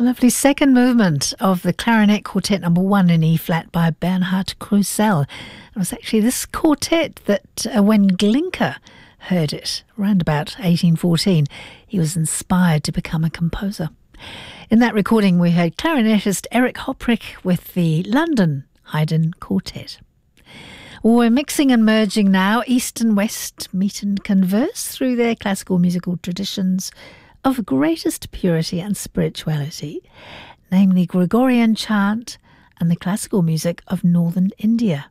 A lovely second movement of the Clarinet Quartet number 1 in E-flat by Bernhard Krusell. It was actually this quartet that when Glinka heard it around about 1814, he was inspired to become a composer. In that recording we heard clarinetist Eric Hoprick with the London Haydn Quartet. We're mixing and merging now. East and West meet and converse through their classical musical traditions of greatest purity and spirituality, namely Gregorian chant and the classical music of northern India.